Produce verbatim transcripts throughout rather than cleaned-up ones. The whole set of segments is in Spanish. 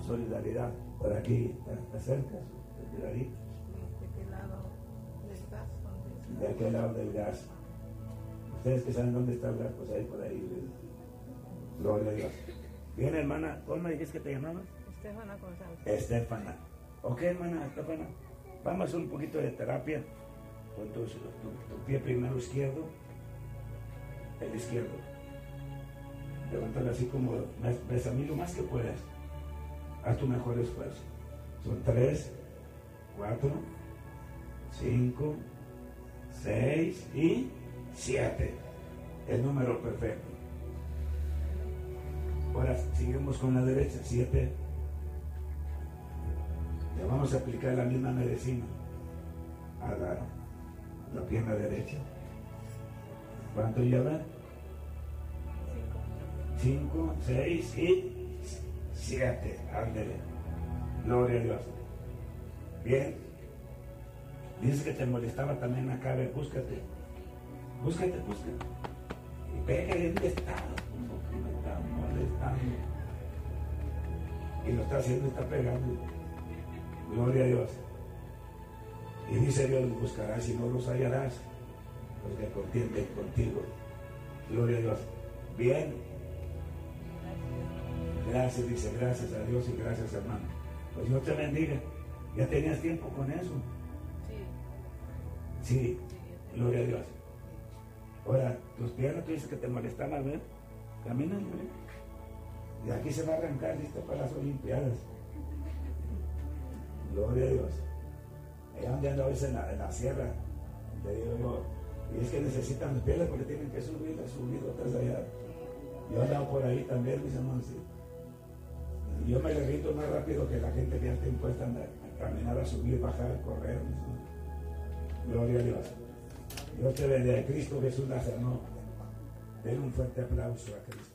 solidaridad. Por aquí, ¿te acercas? ¿De ¿De qué lado del gas? De aquel lado del gas. Ustedes que saben dónde está el gas, pues ahí por ahí. Gloria a Dios. Bien, hermana, ¿cómo me dijiste que te llamabas? Estefana González. Estefana. Ok, hermana, Estefana. Vamos a hacer un poquito de terapia. Con tu, tu, tu pie primero izquierdo. El izquierdo. Levántalo así como ves a mí lo más que puedas. Haz tu mejor esfuerzo. Son tres, cuatro, cinco, seis y siete. El número perfecto. Ahora seguimos con la derecha, siete. Le vamos a aplicar la misma medicina a la, la pierna derecha. ¿Cuánto lleva? Cinco, seis y siete. Ándele. Gloria a Dios. Bien. Dice que te molestaba también acá. Ve, búscate. Búscate, búscate. Y pégale un estado. Como que me está molestando. Y lo está haciendo, está pegando. Gloria a Dios. Y dice Dios, los buscarás y no los hallarás, los que contienden contigo. Gloria a Dios. Bien. Gracias, dice, gracias a Dios y gracias, hermano. Pues Dios te bendiga. ¿Ya tenías tiempo con eso? Sí. Sí. Gloria a Dios. Ahora, tus piernas, tú dices que te molestaban, ¿ver? Camina, ¿ver? Y aquí se va a arrancar, listo para las Olimpiadas. Gloria a Dios. Allá donde ando a veces en la, en la sierra, te digo yo, y es que necesitan las piernas porque tienen que subir, subir otras allá. Yo andaba por ahí también, mis hermanos. Y yo me derrito más rápido que la gente que ya está impuesta a, a caminar, a subir, bajar, a correr. Mis hermanos. Gloria a Dios. Dios te bendiga. Cristo Jesús la sanó. Den un fuerte aplauso a Cristo.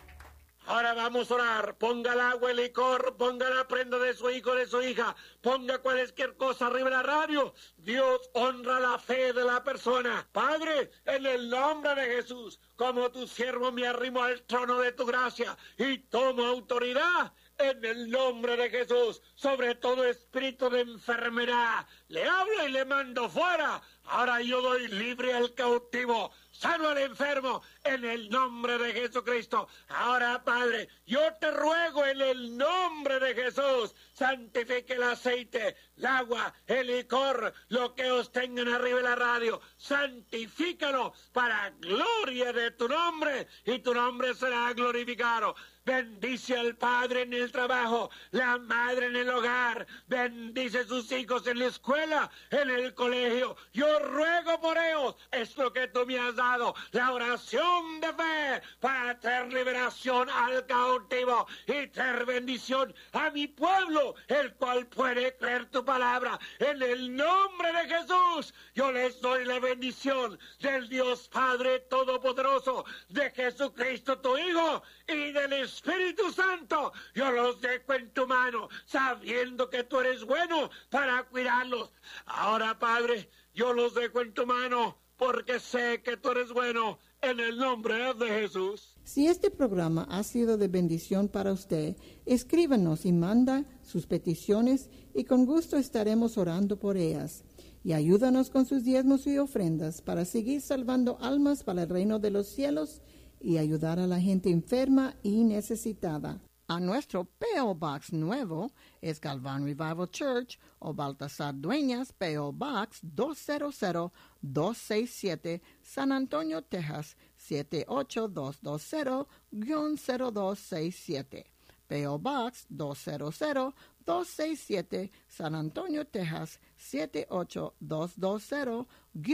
Ahora vamos a orar. Ponga el agua, el licor, ponga la prenda de su hijo, de su hija, ponga cualquier cosa arriba de la radio. Dios honra la fe de la persona. Padre, en el nombre de Jesús, como tu siervo me arrimo al trono de tu gracia y tomo autoridad en el nombre de Jesús sobre todo espíritu de enfermedad. Le hablo y le mando fuera. Ahora yo doy libre al cautivo. Sano al enfermo en el nombre de Jesucristo. Ahora, Padre, yo te ruego en el nombre de Jesús, santifique el aceite, el agua, el licor, lo que os tengan arriba de la radio, santifícalo para gloria de tu nombre y tu nombre será glorificado. Bendice al padre en el trabajo, la madre en el hogar, bendice a sus hijos en la escuela, en el colegio. Yo ruego por ellos, es lo que tú me has dado, la oración de fe para traer liberación al cautivo y traer bendición a mi pueblo, el cual puede creer tu palabra. En el nombre de Jesús, yo les doy la bendición del Dios Padre Todopoderoso, de Jesucristo tu Hijo y del Espíritu Santo. Yo los dejo en tu mano, sabiendo que tú eres bueno para cuidarlos. Ahora, Padre, yo los dejo en tu mano, porque sé que tú eres bueno, en el nombre de Jesús. Si este programa ha sido de bendición para usted, escríbanos y manda sus peticiones y con gusto estaremos orando por ellas. Y ayúdanos con sus diezmos y ofrendas para seguir salvando almas para el reino de los cielos y ayudar a la gente enferma y necesitada. A nuestro P O Box nuevo es Galván Revival Church o Baltasar Dueñas, P O Box dos cero cero dos seis siete, San Antonio, Texas siete ocho dos dos cero cero dos seis siete. P O Box dos cero cero dos seis siete, San Antonio, Texas siete ocho dos dos cero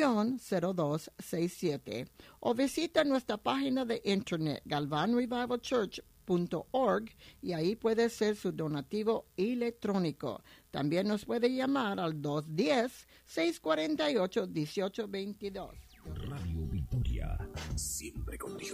cero dos seis siete. O visita nuestra página de internet galvan revival church punto org y ahí puede hacer su donativo electrónico. También nos puede llamar al dos uno cero, seis cuatro ocho, uno ocho dos dos. Radio Victoria, siempre contigo.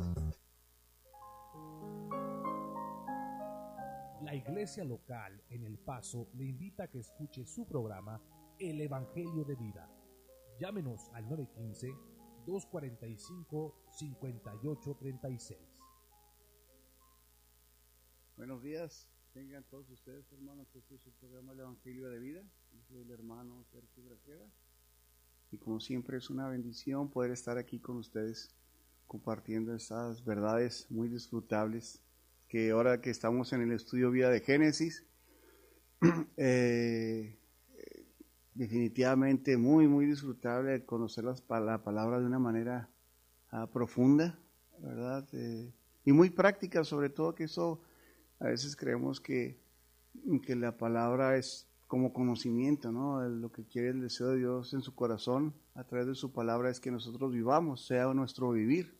La iglesia local en El Paso le invita a que escuche su programa El Evangelio de Vida. Llámenos al nueve uno cinco, dos cuatro cinco, cinco ocho tres seis. Buenos días, Tengan todos ustedes, hermanos, este es su programa El Evangelio de Vida. Yo soy el hermano Sergio Grajeda. Y como siempre es una bendición poder estar aquí con ustedes compartiendo estas verdades muy disfrutables que ahora que estamos en el estudio Vida de Génesis, eh, definitivamente muy, muy disfrutable conocer las, la palabra de una manera uh, profunda, ¿verdad? Eh, y muy práctica, sobre todo que eso, a veces creemos que, que la palabra es como conocimiento, ¿no? Lo que quiere el deseo de Dios en su corazón a través de su palabra es que nosotros vivamos, sea nuestro vivir.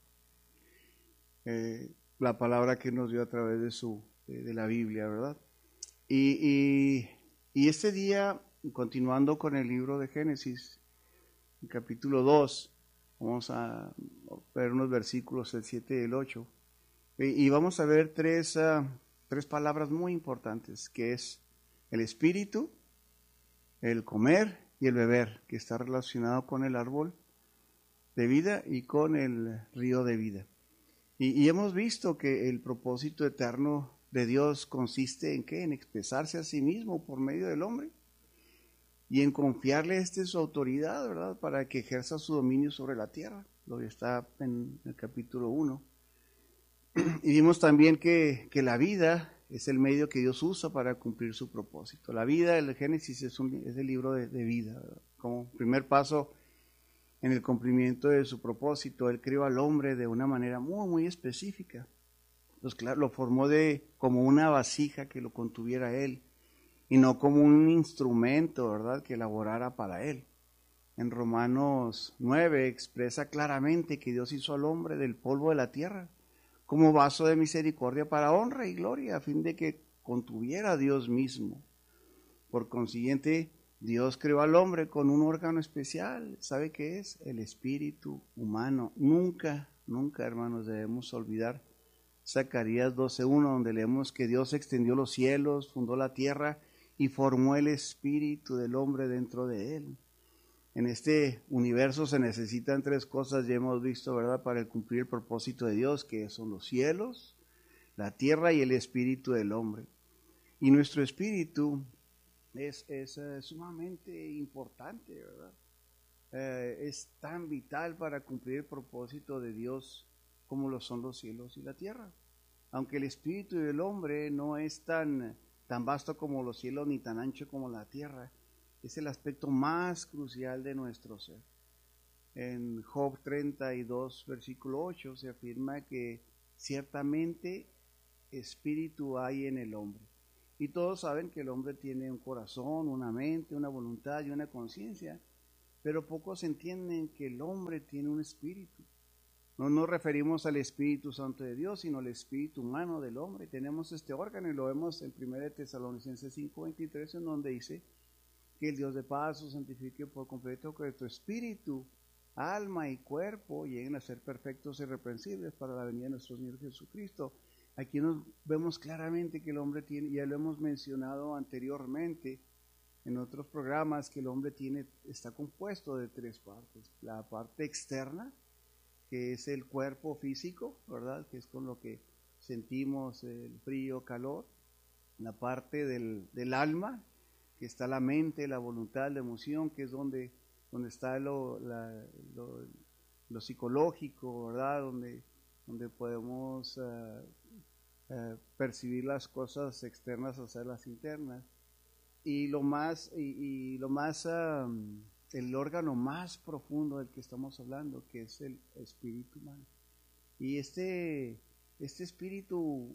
Eh, la palabra que nos dio a través de, su, de, de la Biblia, ¿verdad? Y, y, y este día, continuando con el libro de Génesis, en capítulo dos, vamos a ver unos versículos, el siete y el ocho, y, y vamos a ver tres, uh, tres palabras muy importantes, que es el espíritu, el comer y el beber, que está relacionado con el árbol de vida y con el río de vida. Y, y hemos visto que el propósito eterno de Dios consiste en ¿qué? En expresarse a sí mismo por medio del hombre y en confiarle este su autoridad, ¿verdad? Para que ejerza su dominio sobre la tierra, lo que está en el capítulo uno. Y vimos también que, que la vida es el medio que Dios usa para cumplir su propósito. La vida, el Génesis es, un, es el libro de, de vida, ¿verdad? Como primer paso en el cumplimiento de su propósito. Él creó al hombre de una manera muy, muy específica. Pues claro, lo formó de, como una vasija que lo contuviera él, y no como un instrumento, ¿verdad?, que elaborara para él. En Romanos nueve expresa claramente que Dios hizo al hombre del polvo de la tierra, como vaso de misericordia para honra y gloria, a fin de que contuviera a Dios mismo. Por consiguiente, Dios creó al hombre con un órgano especial. ¿Sabe qué es? El espíritu humano. Nunca, nunca, hermanos, debemos olvidar Zacarías doce uno, donde leemos que Dios extendió los cielos, fundó la tierra y formó el espíritu del hombre dentro de él. En este universo se necesitan tres cosas, ya hemos visto, ¿verdad?, para cumplir el propósito de Dios, que son los cielos, la tierra y el espíritu del hombre. Y nuestro espíritu es, es uh, sumamente importante, ¿verdad? Uh, es tan vital para cumplir el propósito de Dios como lo son los cielos y la tierra. Aunque el espíritu del hombre no es tan, tan vasto como los cielos ni tan ancho como la tierra, es el aspecto más crucial de nuestro ser. En Job treinta y dos, versículo ocho, se afirma que ciertamente espíritu hay en el hombre. Y todos saben que el hombre tiene un corazón, una mente, una voluntad y una conciencia, pero pocos entienden que el hombre tiene un espíritu. No nos referimos al Espíritu Santo de Dios, sino al espíritu humano del hombre. Tenemos este órgano y lo vemos en primera de Tesalonicenses cinco veintitrés, en donde dice que el Dios de paz os santifique por completo, que tu espíritu, alma y cuerpo lleguen a ser perfectos e irreprensibles para la venida de nuestro Señor Jesucristo. Aquí nos vemos claramente que el hombre tiene, ya lo hemos mencionado anteriormente en otros programas, que el hombre tiene, está compuesto de tres partes. La parte externa, que es el cuerpo físico, ¿verdad?, que es con lo que sentimos el frío, calor. La parte del, del alma, que está la mente, la voluntad, la emoción, que es donde, donde está lo, la, lo, lo psicológico, ¿verdad?, donde, donde podemos uh, uh, percibir las cosas externas, hacer las internas. Y lo más, y, y lo más um, el órgano más profundo del que estamos hablando, que es el espíritu humano. Y este, este espíritu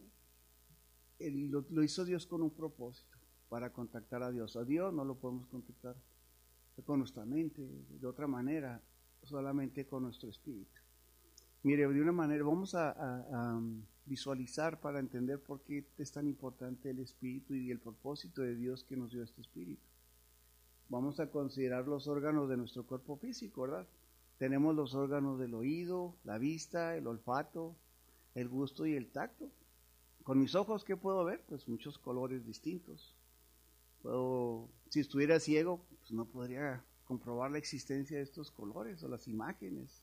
el, lo, lo hizo Dios con un propósito, para contactar a Dios. A Dios no lo podemos contactar con nuestra mente, de otra manera, solamente con nuestro espíritu. Mire, de una manera, vamos a, a, a visualizar para entender por qué es tan importante el espíritu y el propósito de Dios que nos dio este espíritu. Vamos a considerar los órganos de nuestro cuerpo físico, ¿verdad? Tenemos los órganos del oído, la vista, el olfato, el gusto y el tacto. Con mis ojos, ¿qué puedo ver? Pues muchos colores distintos. Puedo, si estuviera ciego, pues no podría comprobar la existencia de estos colores o las imágenes.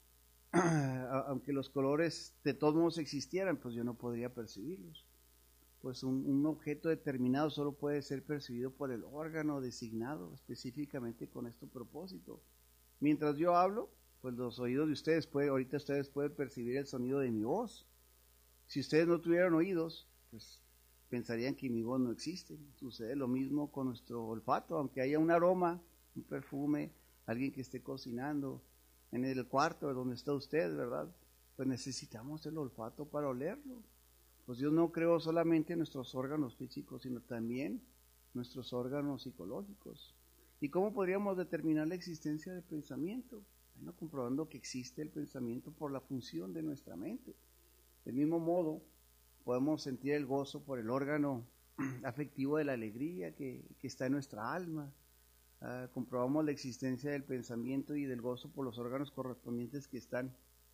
Aunque los colores de todos modos existieran, pues yo no podría percibirlos. pues un, un objeto determinado solo puede ser percibido por el órgano designado específicamente con este propósito. Mientras yo hablo, pues los oídos de ustedes pueden, ahorita ustedes pueden percibir el sonido de mi voz. Si ustedes no tuvieran oídos, pues pensarían que mi voz no existe. Sucede lo mismo con nuestro olfato, aunque haya un aroma, un perfume, alguien que esté cocinando en el cuarto donde está usted, ¿verdad? Pues necesitamos el olfato para olerlo. Pues Dios no creó solamente nuestros órganos físicos, sino también nuestros órganos psicológicos. ¿Y cómo podríamos determinar la existencia del pensamiento? Bueno, comprobando que existe el pensamiento por la función de nuestra mente. Del mismo modo, podemos sentir el gozo por el órgano afectivo de la alegría que, que está en nuestra alma. Uh, comprobamos la existencia del pensamiento y del gozo por los órganos correspondientes que están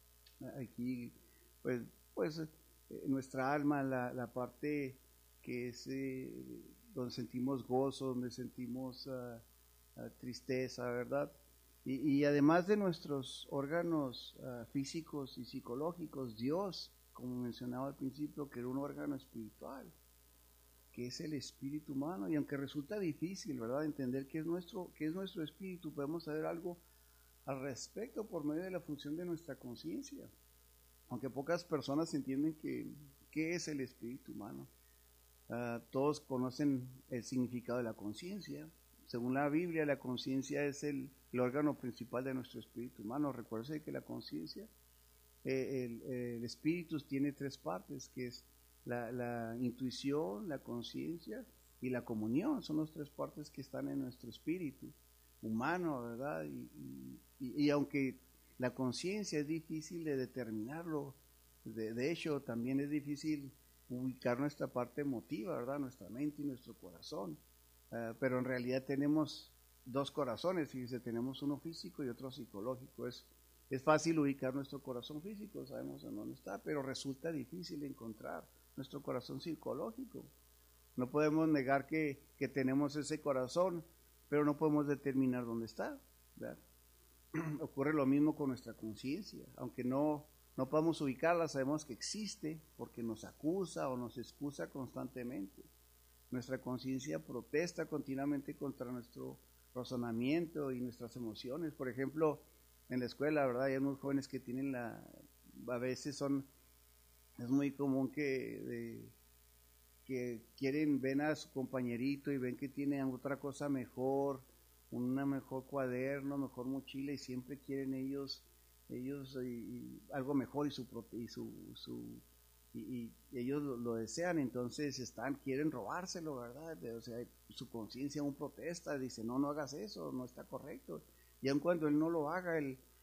aquí, pues, pues eh, nuestra alma, la, la parte que es eh, donde sentimos gozo, donde sentimos uh, uh, tristeza, ¿verdad? Y, y además de nuestros órganos uh, físicos y psicológicos, Dios, como mencionaba al principio, que era un órgano espiritual, que es el espíritu humano, y aunque resulta difícil, ¿verdad?, entender qué es nuestro, qué es nuestro espíritu, podemos saber algo al respecto por medio de la función de nuestra conciencia, aunque pocas personas entienden que, qué es el espíritu humano. Uh, todos conocen el significado de la conciencia. Según la Biblia, la conciencia es el, el órgano principal de nuestro espíritu humano. Recuerden que la conciencia, eh, el, el espíritu tiene tres partes, que es la, la intuición, la conciencia y la comunión. Son las tres partes que están en nuestro espíritu humano, ¿verdad? Y, y, y aunque la conciencia es difícil de determinarlo, de, de hecho también es difícil ubicar nuestra parte emotiva, ¿verdad? Nuestra mente y nuestro corazón. Uh, pero en realidad tenemos dos corazones, fíjense, tenemos uno físico y otro psicológico. Es, es fácil ubicar nuestro corazón físico, sabemos en dónde está, pero resulta difícil encontrar nuestro corazón psicológico. No podemos negar que, que tenemos ese corazón, pero no podemos determinar dónde está, ¿verdad? Ocurre lo mismo con nuestra conciencia, aunque no, no podemos ubicarla, sabemos que existe porque nos acusa o nos excusa constantemente. Nuestra conciencia protesta continuamente contra nuestro razonamiento y nuestras emociones. Por ejemplo, en la escuela, ¿verdad? Hay unos jóvenes que tienen la, a veces son, es muy común que, de, que quieren, ven a su compañerito y ven que tiene otra cosa mejor, una mejor cuaderno, mejor mochila, y siempre quieren ellos, ellos y, y algo mejor y su, y su, su Y, y ellos lo, lo desean, entonces están, quieren robárselo, ¿verdad? O sea, su conciencia aún protesta, dice, no, no hagas eso, no está correcto. Y aun cuando él no lo haga, el,